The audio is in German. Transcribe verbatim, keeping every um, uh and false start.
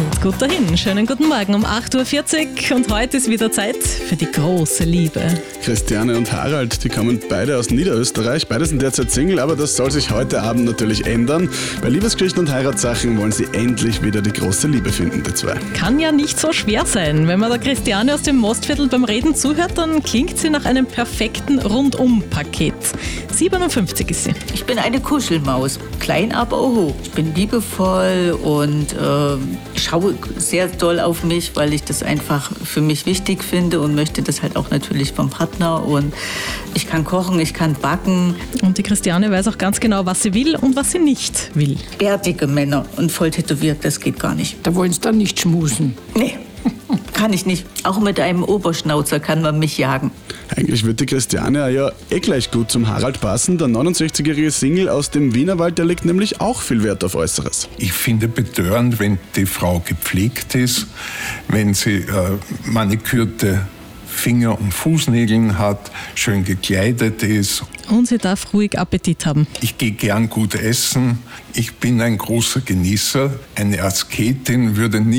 Geht gut dahin. Schönen guten Morgen um acht Uhr vierzig und heute ist wieder Zeit für die große Liebe. Christiane und Harald, die kommen beide aus Niederösterreich. Beide sind derzeit Single, aber das soll sich heute Abend natürlich ändern. Bei Liebesgeschichten und Heiratssachen wollen sie endlich wieder die große Liebe finden, die zwei. Kann ja nicht so schwer sein. Wenn man der Christiane aus dem Mostviertel beim Reden zuhört, dann klingt sie nach einem perfekten Rundum-Paket. siebenundfünfzig ist sie. Ich bin eine Kuschelmaus, klein aber auch hoch. Ich bin liebevoll und äh, schaue sehr doll auf mich, weil ich das einfach für mich wichtig finde und möchte das halt auch natürlich vom Partner. Und ich kann kochen, ich kann backen. Und die Christiane weiß auch ganz genau, was sie will und was sie nicht will. Bärtige Männer und voll tätowiert, das geht gar nicht. Da wollen sie dann nicht schmusen. Nee, kann ich nicht. Auch mit einem Oberschnauzer kann man mich jagen. Eigentlich wird die Christiane ja eh gleich gut zum Harald passen. Der neunundsechzigjährige Single aus dem Wienerwald, der legt nämlich auch viel Wert auf Äußeres. Ich finde betörend, wenn die Frau gepflegt ist, wenn sie äh, manikürte Finger- und Fußnägeln hat, schön gekleidet ist. Und sie darf ruhig Appetit haben. Ich gehe gern gut essen. Ich bin ein großer Genießer. Eine Asketin würde nie